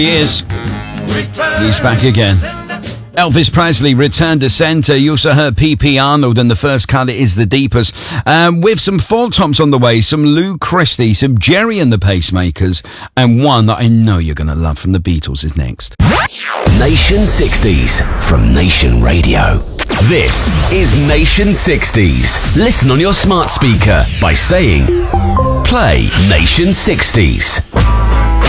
He is. He's back again. Elvis Presley, Return to Centre. You also heard P.P. Arnold, and The First Colour Is the Deepest. With some Four Tops on the way, some Lou Christie, some Jerry and the Pacemakers, and one that I know you're going to love from the Beatles is next. Nation 60s from Nation Radio. This is Nation 60s. Listen on your smart speaker by saying, play Nation 60s.